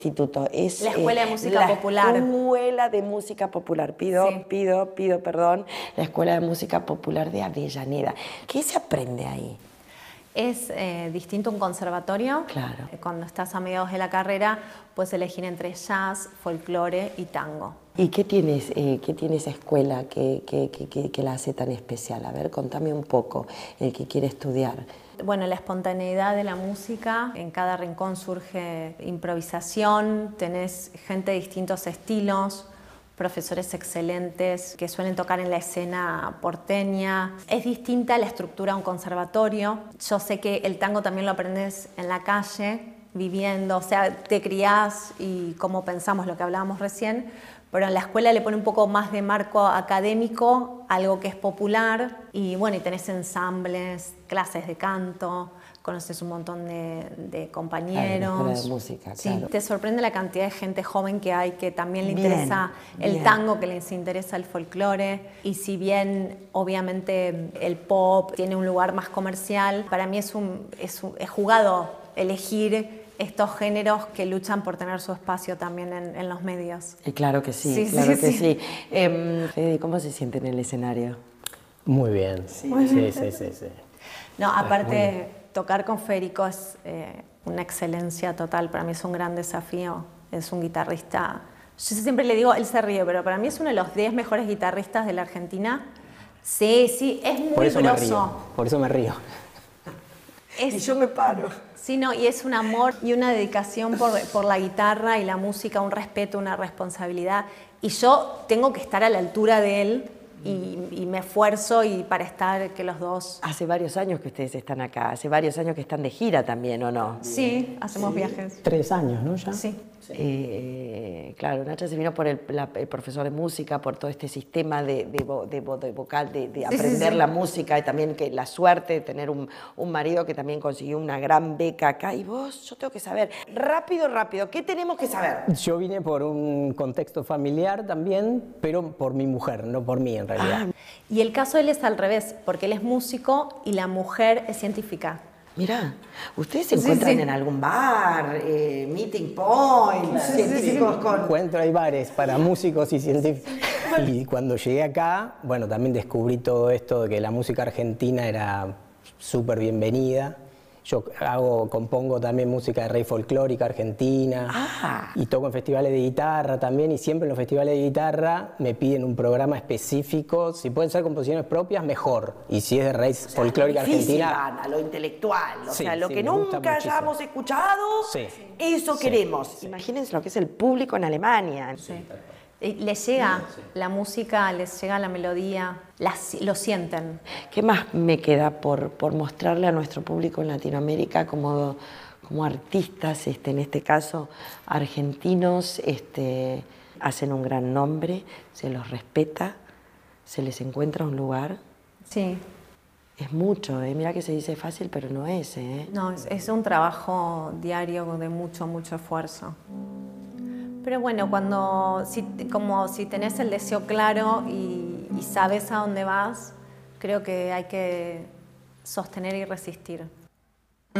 Instituto es la Escuela de Música Popular. La Escuela de Música Popular. Pido perdón. La Escuela de Música Popular de Avellaneda. ¿Qué se aprende ahí? Es distinto un conservatorio. Claro. Cuando estás a mediados de la carrera, puedes elegir entre jazz, folclore y tango. ¿Y qué tiene esa escuela que la hace tan especial? A ver, contame un poco, el que quiere estudiar. Bueno, la espontaneidad de la música, en cada rincón surge improvisación, tenés gente de distintos estilos, profesores excelentes que suelen tocar en la escena porteña. Es distinta la estructura a un conservatorio. Yo sé que el tango también lo aprendes en la calle, viviendo, o sea, te criás y como pensamos lo que hablábamos recién, pero en la escuela le pone un poco más de marco académico, algo que es popular, y bueno, y tenés ensambles, clases de canto, conoces un montón de compañeros. Claro, la escuela de música, claro. Sí, te sorprende la cantidad de gente joven que hay que también le interesa el tango, que les interesa el folclore, y si bien obviamente el pop tiene un lugar más comercial, para mí es jugado elegir estos géneros que luchan por tener su espacio también en los medios. Claro que sí, claro que sí. Fede, ¿cómo se siente en el escenario? Muy bien, sí. No, aparte, tocar con Federico es una excelencia total, para mí es un gran desafío, es un guitarrista, yo siempre le digo, él se ríe, pero para mí es uno de los 10 mejores guitarristas de la Argentina. Sí, es muy grosso. Por eso me río. Y yo me paro. Sí, no, y es un amor y una dedicación por la guitarra y la música, un respeto, una responsabilidad. Y yo tengo que estar a la altura de él y me esfuerzo y para estar que los dos... Hace varios años que ustedes están acá, hace varios años que están de gira también, ¿o no? Sí, hacemos viajes. 3 años, ¿no? ¿Ya? Sí. Claro, Nacha se vino por el profesor de música, por todo este sistema de vocal, de aprender la música, y también que la suerte de tener un marido que también consiguió una gran beca acá. Y vos, yo tengo que saber, rápido, ¿qué tenemos que saber? Yo vine por un contexto familiar también, pero por mi mujer, no por mí en realidad. Y el caso de él es al revés, porque él es músico y la mujer es científica. Mirá, ¿ustedes se encuentran en algún bar, meeting point, científicos con...? Encuentro, hay bares para músicos y científicos. Y cuando llegué acá, bueno, también descubrí todo esto de que la música argentina era súper bienvenida. Yo compongo también música de raíz folclórica argentina y toco en festivales de guitarra también, y siempre en los festivales de guitarra me piden un programa específico. Si pueden ser composiciones propias, mejor. Y si es de raíz folclórica argentina... A lo intelectual, o sea, lo que me gusta nunca muchísimo. hayamos escuchado, eso queremos. Imagínense lo que es el público en Alemania. Sí. Les llega la música, les llega la melodía, lo sienten. ¿Qué más me queda por mostrarle a nuestro público en Latinoamérica como artistas, en este caso argentinos, hacen un gran nombre, se los respeta, se les encuentra un lugar? Sí. Es mucho, Mira que se dice fácil, pero no es, No, es un trabajo diario de mucho esfuerzo. Pero bueno, si tenés el deseo claro y sabes a dónde vas, creo que hay que sostener y resistir.